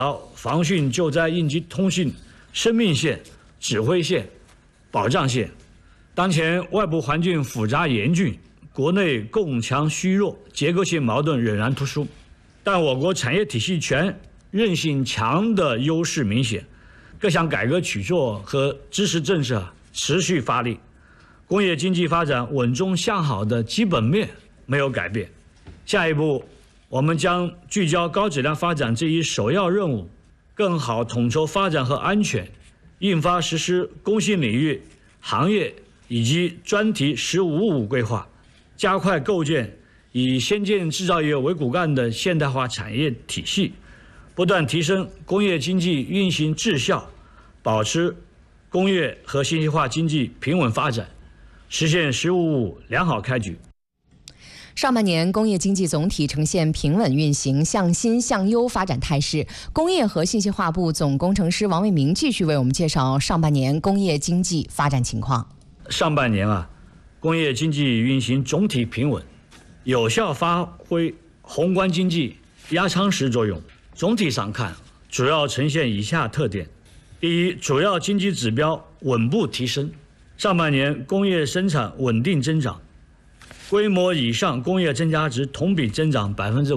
防汛救灾应急通信生命线、指挥线、保障线。当前外部环境复杂严峻，国内供强虚弱，结构性矛盾仍然突出，但我国产业体系全、韧性强的优势明显，各项改革举措和支持政策持续发力，工业经济发展稳中向好的基本面没有改变。下一步，我们将聚焦高质量发展这一首要任务，更好统筹发展和安全，印发实施工信领域、行业以及专题“十555”规划，加快构建以先进制造业为骨干的现代化产业体系，不断提升工业经济运行质效，保持工业和信息化经济平稳发展，实现“十555”良好开局。 上半年工业经济总体呈现平稳运行、向新向优发展态势。工业和信息化部总工程师王卫明继续为我们介绍上半年工业经济发展情况。 上半年工业经济运行总体平稳，有效发挥宏观经济压舱石作用。总体上看，主要呈现以下特点：第一，主要经济指标稳步提升。上半年工业生产稳定增长，规模以上工业增加值同比增长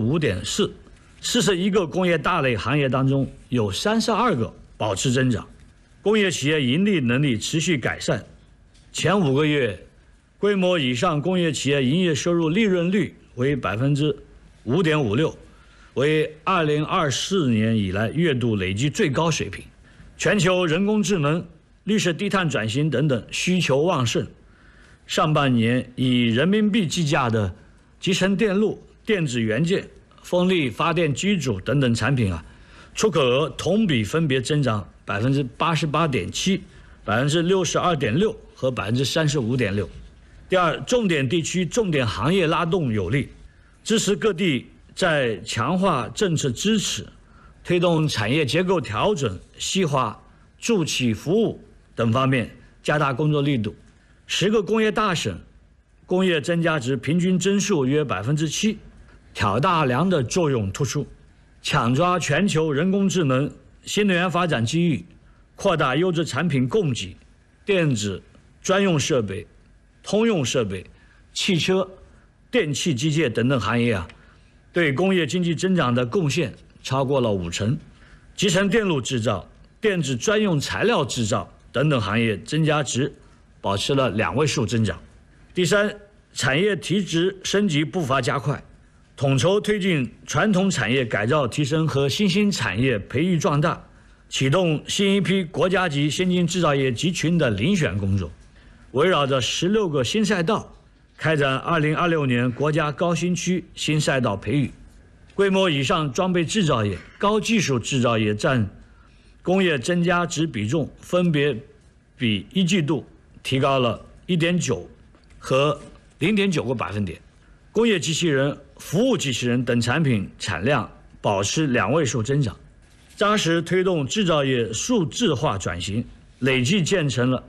5.4%。41个工业大类行业当中，有32个保持增长。工业企业盈利能力持续改善。前5个月，规模以上工业企业营业收入利润率为5.56%，为2024年以来月度累计最高水平。全球人工智能、绿色低碳转型等等需求旺盛。上半年以人民币计价的集成电路、电子元件、风力发电机组等等产品出口额同比分别增长88.7%、62.6%和35.6%。第二，重点地区、重点行业拉动有力，支持各地在强化政策支持、推动产业结构调整、细化助企服务等方面加大工作力度。10个工业大省工业增加值平均增速约7%，挑大梁的作用突出，抢抓全球人工智能、新能源发展机遇，扩大优质产品供给，电子专用设备、通用设备、汽车、电气机械等等行业对工业经济增长的贡献超过了50%。集成电路制造、电子专用材料制造等等行业增加值保持了2位数增长。第三，产业提质升级步伐加快，统筹推进传统产业改造提升和新兴产业培育壮大，启动新一批国家级先进制造业集群的遴选工作，围绕着16个新赛道，开展2026年国家高新区新赛道培育。规模以上装备制造业、高技术制造业占工业增加值比重分别比一季度提高了1.9和0.9个百分点。工业机器人、服务机器人等产品产量保持2位数增长，扎实推动制造业数字化转型，累计建成了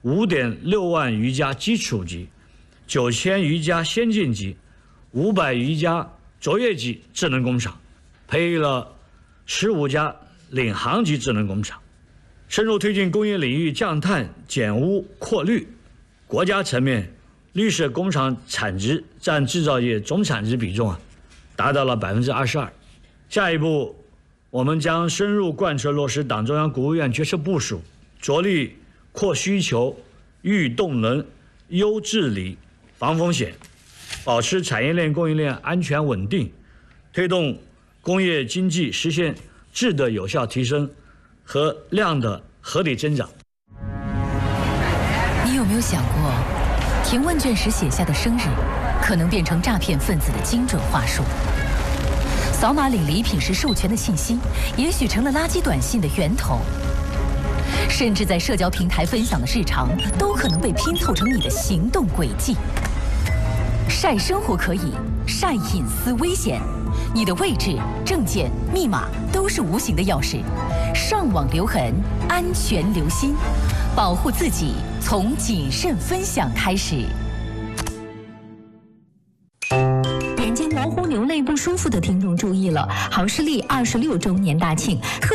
5.6万余家基础级、9000余家先进级、500余家卓越级智能工厂，培育了15家领航级智能工厂。深入推进工业领域降碳、减污、扩绿。国家层面，绿色工厂产值占制造业总产值比重达到了22%。下一步，我们将深入贯彻落实党中央、国务院决策部署，着力扩需求、育动能、优治理、防风险，保持产业链供应链安全稳定，推动工业经济实现质的有效提升和量的合理增长。 你有没有想过，填问卷时写下的生日，可能变成诈骗分子的精准话术？扫码领礼品时授权的信息，也许成了垃圾短信的源头。甚至在社交平台分享的日常，都可能被拼凑成你的行动轨迹。晒生活可以，晒隐私危险。你的位置、证件、密码都是无形的钥匙，上网留痕，安全留心，保护自己从谨慎分享开始。 眼睛模糊流泪不不舒服的听众注意了，好视力26周年大庆。